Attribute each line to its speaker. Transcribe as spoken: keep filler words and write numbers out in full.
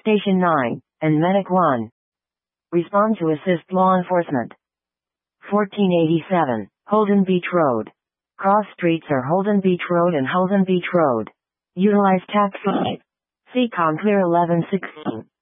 Speaker 1: Station nine, and Medic one. Respond to assist law enforcement. fourteen eighty-seven, Holden Beach Road. Cross streets are Holden Beach Road and Holden Beach Road. Utilize taxi. C COM Clear eleven sixteen.